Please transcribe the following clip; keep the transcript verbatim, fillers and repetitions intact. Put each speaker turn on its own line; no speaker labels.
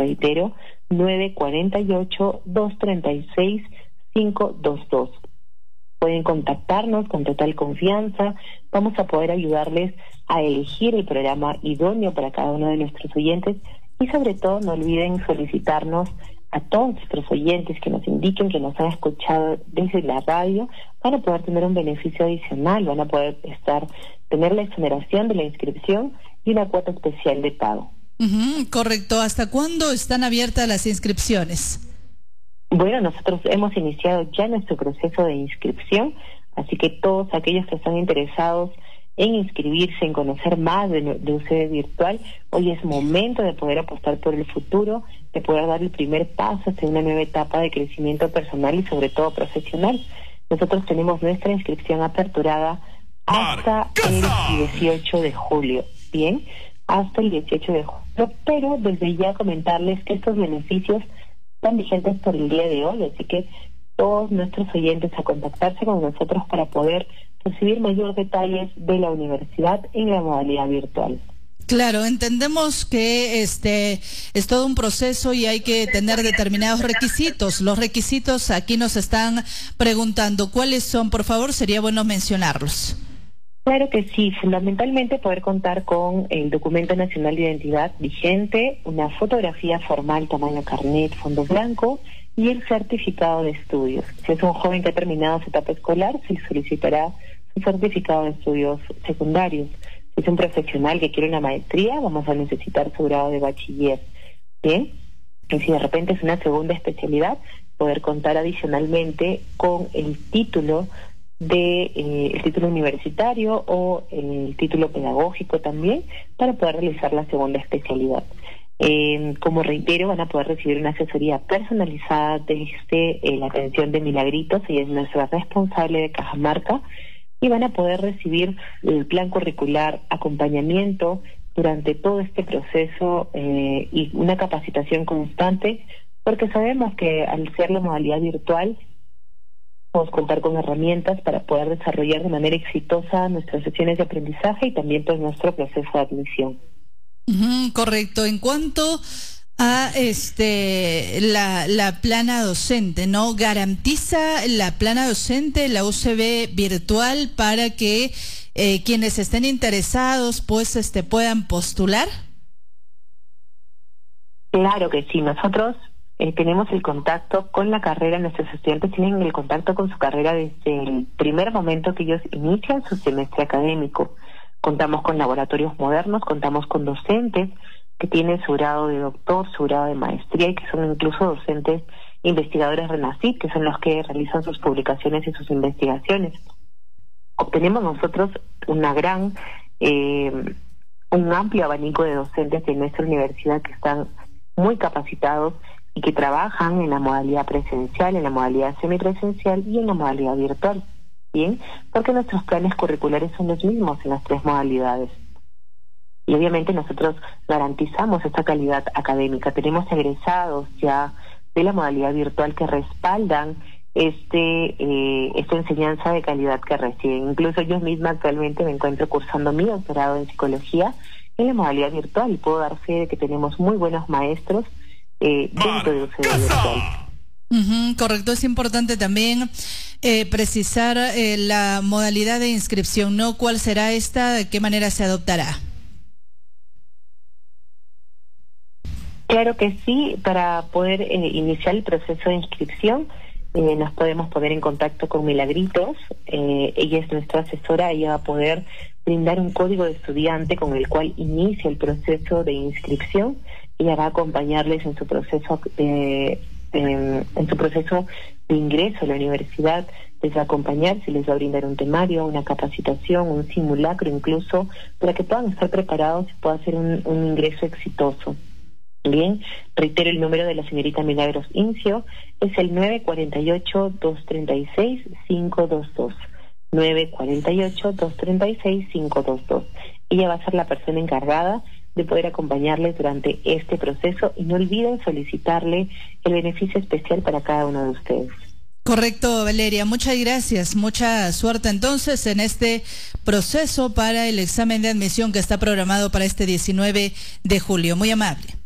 reitero, nueve cuatro ocho, dos tres seis, cinco dos dos. Pueden contactarnos con total confianza. Vamos a poder ayudarles a elegir el programa idóneo para cada uno de nuestros oyentes y sobre todo no olviden solicitarnos a todos nuestros oyentes que nos indiquen que nos han escuchado desde la radio. Van a poder tener un beneficio adicional, van a poder estar tener la exoneración de la inscripción y una cuota especial de pago.
Uh-huh, correcto. ¿Hasta cuándo están abiertas las inscripciones?
Bueno, nosotros hemos iniciado ya nuestro proceso de inscripción, así que todos aquellos que están interesados en inscribirse, en conocer más de, de U C B virtual, hoy es momento de poder apostar por el futuro, de poder dar el primer paso hacia una nueva etapa de crecimiento personal y sobre todo profesional. Nosotros tenemos nuestra inscripción aperturada hasta el dieciocho de julio, ¿bien? Hasta el dieciocho de julio, pero desde ya comentarles que estos beneficios están vigentes por el día de hoy, así que todos nuestros oyentes a contactarse con nosotros para poder recibir mayor detalles de la universidad en la modalidad virtual.
Claro, entendemos que este es todo un proceso y hay que tener determinados requisitos. Los requisitos aquí nos están preguntando cuáles son, por favor, sería bueno mencionarlos.
Claro que sí, fundamentalmente poder contar con el documento nacional de identidad vigente, una fotografía formal tamaño carnet, fondo blanco y el certificado de estudios. Si es un joven que ha terminado su etapa escolar, se le solicitará su certificado de estudios secundarios. Si es un profesional que quiere una maestría, vamos a necesitar su grado de bachiller. Bien, y si de repente es una segunda especialidad, poder contar adicionalmente con el título de eh, el título universitario o eh, el título pedagógico también para poder realizar la segunda especialidad. Eh, como reitero, van a poder recibir una asesoría personalizada desde eh, la atención de Milagritos, ella es nuestra responsable de Cajamarca, y van a poder recibir el plan curricular, acompañamiento durante todo este proceso eh, y una capacitación constante, porque sabemos que al ser la modalidad virtual podemos contar con herramientas para poder desarrollar de manera exitosa nuestras sesiones de aprendizaje y también pues nuestro proceso de admisión.
Uh-huh, correcto. En cuanto a este la, la plana docente, ¿no? ¿Garantiza la plana docente la U C B virtual para que eh, quienes estén interesados pues este puedan postular?
Claro que sí. Nosotros Eh, tenemos el contacto con la carrera, nuestros estudiantes tienen el contacto con su carrera desde el primer momento que ellos inician su semestre académico. Contamos con laboratorios modernos, contamos con docentes que tienen su grado de doctor, su grado de maestría y que son incluso docentes investigadores RENACYT, que son los que realizan sus publicaciones y sus investigaciones. Obtenemos nosotros una gran, eh, un amplio abanico de docentes de nuestra universidad que están muy capacitados y que trabajan en la modalidad presencial, en la modalidad semipresencial y en la modalidad virtual, ¿bien? Porque nuestros planes curriculares son los mismos en las tres modalidades. Y obviamente nosotros garantizamos esta calidad académica. Tenemos egresados ya de la modalidad virtual que respaldan este eh, esta enseñanza de calidad que reciben. Incluso yo misma actualmente me encuentro cursando mi doctorado en psicología en la modalidad virtual y puedo dar fe de que tenemos muy buenos maestros Eh, dentro de U C B virtual.
Uh-huh, correcto, es importante también eh, precisar eh, la modalidad de inscripción, ¿no? ¿Cuál será esta? ¿De qué manera se adoptará?
Claro que sí, para poder eh, iniciar el proceso de inscripción eh, nos podemos poner en contacto con Milagritos, eh, ella es nuestra asesora, ella va a poder brindar un código de estudiante con el cual inicia el proceso de inscripción. Ella va a acompañarles en su proceso de, eh, en su proceso de ingreso a la universidad, les va a acompañar, se les va a brindar un temario, una capacitación, un simulacro incluso, para que puedan estar preparados y pueda ser un, un ingreso exitoso. Bien, reitero el número de la señorita Milagros Incio, es el nueve cuatro ocho, dos tres seis, cinco dos dos. nueve cuatro ocho, dos tres seis, cinco dos dos. Ella va a ser la persona encargada de poder acompañarles durante este proceso y no olviden solicitarle el beneficio especial para cada uno de ustedes.
Correcto, Valeria. Muchas gracias. Mucha suerte entonces en este proceso para el examen de admisión que está programado para este diecinueve de julio. Muy amable.